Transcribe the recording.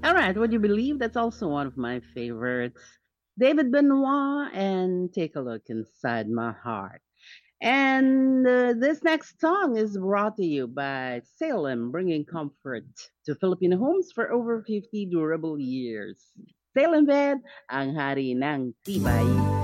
All right, would you believe that's also one of my favorites? David Benoit and Take a Look Inside My Heart. And this next song is brought to you by Salem, bringing comfort to Filipino homes for over 50 durable years. Salem Bed, ang hari ng tibay.